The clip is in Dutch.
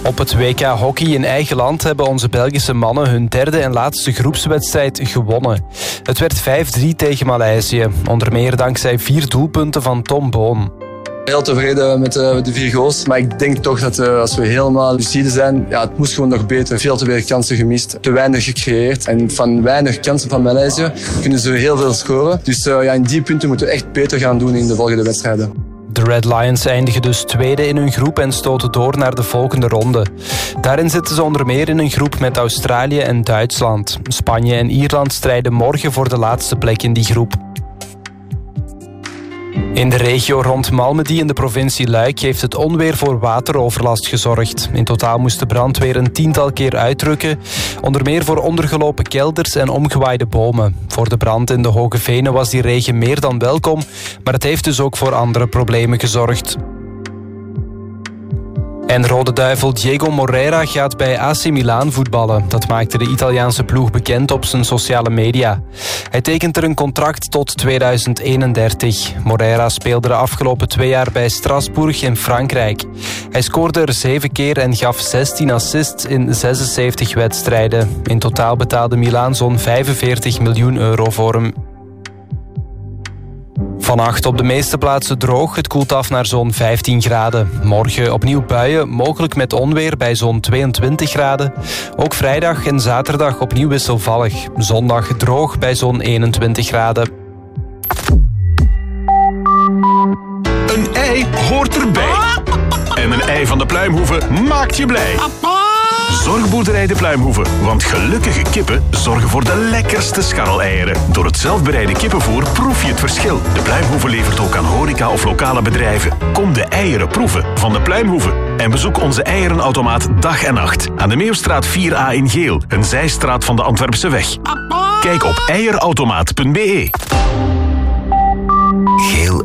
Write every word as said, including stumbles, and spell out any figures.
Op het W K hockey in eigen land hebben onze Belgische mannen hun derde en laatste groepswedstrijd gewonnen. Het werd vijf drie tegen Maleisië, onder meer dankzij vier doelpunten van Tom Boon. Heel tevreden met de, met de vier goals, maar ik denk toch dat uh, als we helemaal lucide zijn, ja, het moest gewoon nog beter. Veel te veel kansen gemist, te weinig gecreëerd. En van weinig kansen van Maleisië kunnen ze heel veel scoren. Dus uh, ja, in die punten moeten we echt beter gaan doen in de volgende wedstrijden. De Red Lions eindigen dus tweede in hun groep en stoten door naar de volgende ronde. Daarin zitten ze onder meer in een groep met Australië en Duitsland. Spanje en Ierland strijden morgen voor de laatste plek in die groep. In de regio rond Malmedy in de provincie Luik heeft het onweer voor wateroverlast gezorgd. In totaal moest de brandweer een tiental keer uitrukken, onder meer voor ondergelopen kelders en omgewaaide bomen. Voor de brand in de Hoge Venen was die regen meer dan welkom, maar het heeft dus ook voor andere problemen gezorgd. En Rode Duivel Diego Moreira gaat bij A C Milan voetballen. Dat maakte de Italiaanse ploeg bekend op zijn sociale media. Hij tekent er een contract tot tweeduizend eenendertig. Moreira speelde de afgelopen twee jaar bij Strasbourg in Frankrijk. Hij scoorde er zeven keer en gaf zestien assists in zesenzeventig wedstrijden. In totaal betaalde Milan zo'n vijfenveertig miljoen euro voor hem. Vannacht op de meeste plaatsen droog, het koelt af naar zo'n vijftien graden. Morgen opnieuw buien, mogelijk met onweer bij zo'n tweeëntwintig graden. Ook vrijdag en zaterdag opnieuw wisselvallig. Zondag droog bij zo'n eenentwintig graden. Een ei hoort erbij. En een ei van de Pluimhoeve maakt je blij. Zorgboerderij de Pluimhoeve, want gelukkige kippen zorgen voor de lekkerste scharreleieren. Door het zelfbereide kippenvoer proef je het verschil. De Pluimhoeve levert ook aan horeca of lokale bedrijven. Kom de eieren proeven van de Pluimhoeve. En bezoek onze eierenautomaat dag en nacht. Aan de Meeuwstraat vier A in Geel, een zijstraat van de Antwerpse weg. Kijk op eierautomaat punt be.